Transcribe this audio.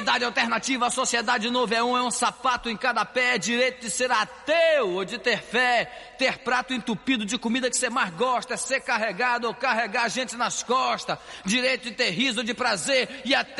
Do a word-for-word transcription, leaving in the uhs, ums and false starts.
Sociedade alternativa, a sociedade novo é um, é um sapato em cada pé, é direito de ser ateu ou de ter fé, ter prato entupido de comida que você mais gosta, é ser carregado ou carregar gente nas costas, direito de ter riso de prazer e até